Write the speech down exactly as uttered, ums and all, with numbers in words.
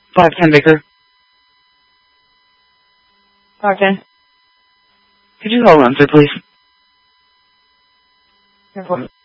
five ten Baker. five ten. Could you hold on, sir, please? Airport.